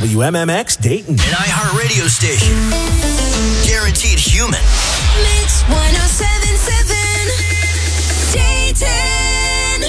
WMMX Dayton. An iHeartRadio station. Guaranteed human. Mix 1077 Dayton.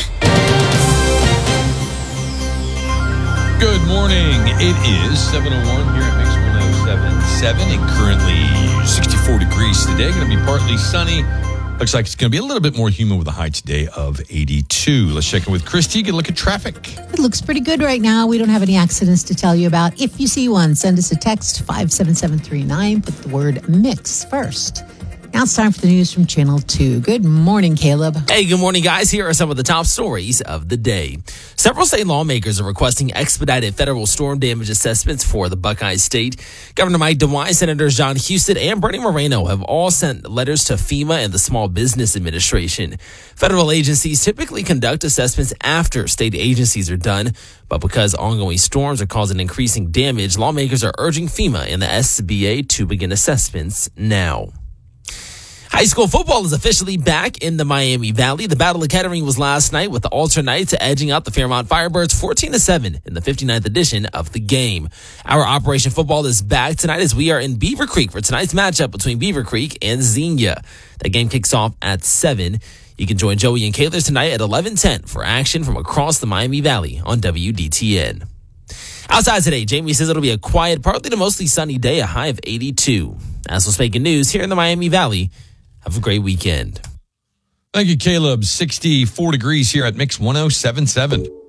Good morning. It is 7:01 here at Mix 1077 and currently 64 degrees today. Going to be partly sunny. Looks like it's going to be a little bit more humid with a high today of 82. Let's check in with Christy. Get a look at traffic. It looks pretty good right now. We don't have any accidents to tell you about. If you see one, send us a text 57739. Put the word mix first. Now it's time for the news from Channel 2. Good morning, Caleb. Hey, good morning, guys. Here are some of the top stories of the day. Several state lawmakers are requesting expedited federal storm damage assessments for the Buckeye State. Governor Mike DeWine, Senators John Husted, and Bernie Moreno have all sent letters to FEMA and the Small Business Administration. Federal agencies typically conduct assessments after state agencies are done, but because ongoing storms are causing increasing damage, lawmakers are urging FEMA and the SBA to begin assessments now. High school football is officially back in the Miami Valley. The Battle of Kettering was last night with the Ultra Knights edging out the Fairmont Firebirds 14-7 in the 59th edition of the game. Our Operation Football is back tonight as we are in Beaver Creek for tonight's matchup between Beaver Creek and Xenia. That game kicks off at 7. You can join Joey and Kaylor tonight at 11:10 for action from across the Miami Valley on WDTN. Outside today, Jamie says it'll be a quiet, partly to mostly sunny day, a high of 82. That's what's making news here in the Miami Valley. Have a great weekend. Thank you, Caleb. 64 degrees here at Mix 1077.